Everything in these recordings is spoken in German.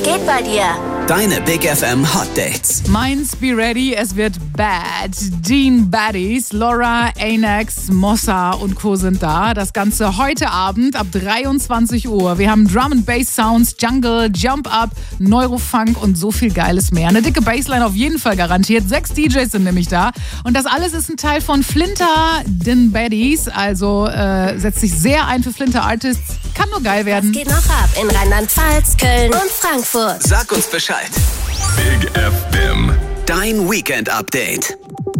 geht bei dir? Deine Big FM Hot Dates. Meins, be ready, es wird bad. Dean Baddies, Laura, Anax, Mossa und Co. sind da. Das Ganze heute Abend ab 23 Uhr. Wir haben Drum and Bass Sounds, Jungle, Jump Up, Neurofunk und so viel Geiles mehr. Eine dicke Bassline auf jeden Fall garantiert. 6 DJs sind nämlich da. Und das alles ist ein Teil von Flinter Dean Baddies. Also setzt sich sehr ein für Flinter Artists. Kann nur geil werden. Was geht noch ab in Rheinland-Pfalz, Köln und Frankfurt? Sag uns Bescheid. Big FM. Dein Weekend-Update.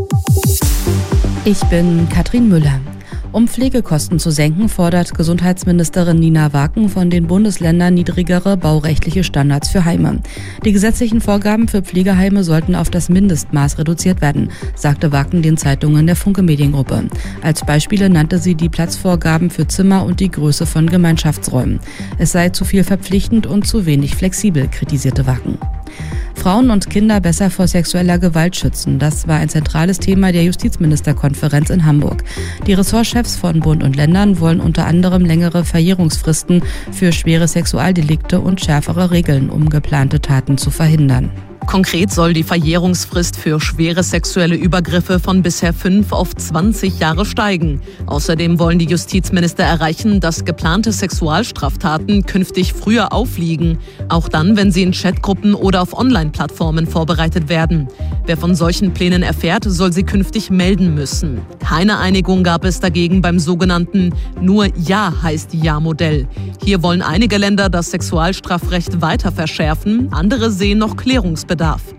Ich bin Katrin Müller. Um Pflegekosten zu senken, fordert Gesundheitsministerin Nina Waken von den Bundesländern niedrigere baurechtliche Standards für Heime. Die gesetzlichen Vorgaben für Pflegeheime sollten auf das Mindestmaß reduziert werden, sagte Waken den Zeitungen der Funke Mediengruppe. Als Beispiele nannte sie die Platzvorgaben für Zimmer und die Größe von Gemeinschaftsräumen. Es sei zu viel verpflichtend und zu wenig flexibel, kritisierte Waken. Frauen und Kinder besser vor sexueller Gewalt schützen. Das war ein zentrales Thema der Justizministerkonferenz in Hamburg. Die Ressortchefs von Bund und Ländern wollen unter anderem längere Verjährungsfristen für schwere Sexualdelikte und schärfere Regeln, um geplante Taten zu verhindern. Konkret soll die Verjährungsfrist für schwere sexuelle Übergriffe von bisher 5 auf 20 Jahre steigen. Außerdem wollen die Justizminister erreichen, dass geplante Sexualstraftaten künftig früher aufliegen. Auch dann, wenn sie in Chatgruppen oder auf Online-Plattformen vorbereitet werden. Wer von solchen Plänen erfährt, soll sie künftig melden müssen. Keine Einigung gab es dagegen beim sogenannten Nur Ja heißt Ja-Modell. Hier wollen einige Länder das Sexualstrafrecht weiter verschärfen, andere sehen noch Klärungsbedarf.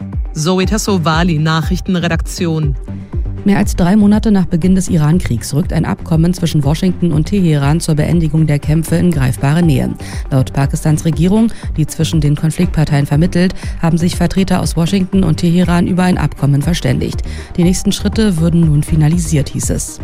Zoe Tassovali, Nachrichtenredaktion. Mehr als 3 Monate nach Beginn des Iran-Kriegs rückt ein Abkommen zwischen Washington und Teheran zur Beendigung der Kämpfe in greifbare Nähe. Laut Pakistans Regierung, die zwischen den Konfliktparteien vermittelt, haben sich Vertreter aus Washington und Teheran über ein Abkommen verständigt. Die nächsten Schritte würden nun finalisiert, hieß es.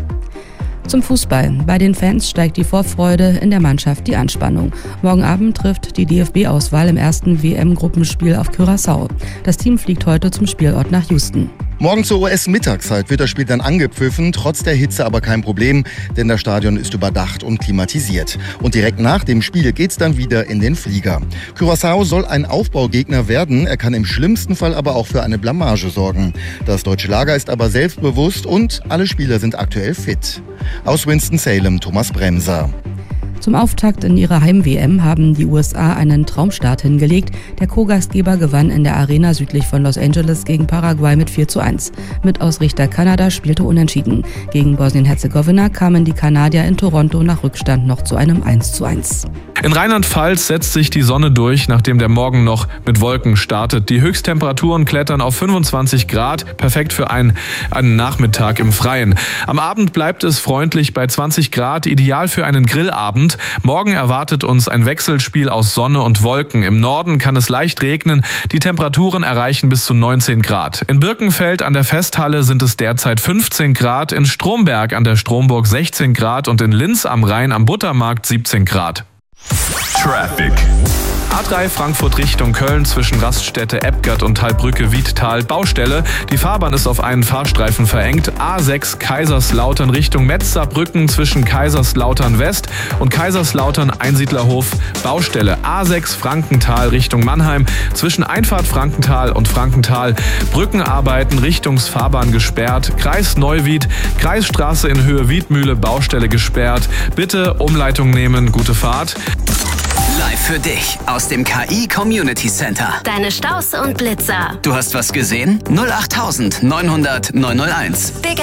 Zum Fußball. Bei den Fans steigt die Vorfreude, in der Mannschaft die Anspannung. Morgen Abend trifft die DFB-Auswahl im ersten WM-Gruppenspiel auf Curaçao. Das Team fliegt heute zum Spielort nach Houston. Morgen zur US-Mittagszeit wird das Spiel dann angepfiffen, trotz der Hitze aber kein Problem, denn das Stadion ist überdacht und klimatisiert. Und direkt nach dem Spiel geht's dann wieder in den Flieger. Curaçao soll ein Aufbaugegner werden, er kann im schlimmsten Fall aber auch für eine Blamage sorgen. Das deutsche Lager ist aber selbstbewusst und alle Spieler sind aktuell fit. Aus Winston-Salem, Thomas Bremser. Zum Auftakt in ihrer Heim-WM haben die USA einen Traumstart hingelegt. Der Co-Gastgeber gewann in der Arena südlich von Los Angeles gegen Paraguay mit 4:1. Mitausrichter Kanada spielte unentschieden. Gegen Bosnien-Herzegowina kamen die Kanadier in Toronto nach Rückstand noch zu einem 1:1. In Rheinland-Pfalz setzt sich die Sonne durch, nachdem der Morgen noch mit Wolken startet. Die Höchsttemperaturen klettern auf 25 Grad, perfekt für einen Nachmittag im Freien. Am Abend bleibt es freundlich bei 20 Grad, ideal für einen Grillabend. Morgen erwartet uns ein Wechselspiel aus Sonne und Wolken. Im Norden kann es leicht regnen. Die Temperaturen erreichen bis zu 19 Grad. In Birkenfeld an der Festhalle sind es derzeit 15 Grad, in Stromberg an der Stromburg 16 Grad und in Linz am Rhein am Buttermarkt 17 Grad. Traffic. A3 Frankfurt Richtung Köln zwischen Raststätte Ebgert und Talbrücke-Wiedtal Baustelle. Die Fahrbahn ist auf einen Fahrstreifen verengt. A6 Kaiserslautern Richtung Metzerbrücken zwischen Kaiserslautern West und Kaiserslautern Einsiedlerhof Baustelle. A6 Frankenthal Richtung Mannheim zwischen Einfahrt Frankenthal und Frankenthal. Brückenarbeiten Richtungsfahrbahn gesperrt. Kreis Neuwied, Kreisstraße in Höhe Wiedmühle Baustelle gesperrt. Bitte Umleitung nehmen. Gute Fahrt. Live für dich aus dem KI Community Center. Deine Staus und Blitzer. Du hast was gesehen? 08900 901. Big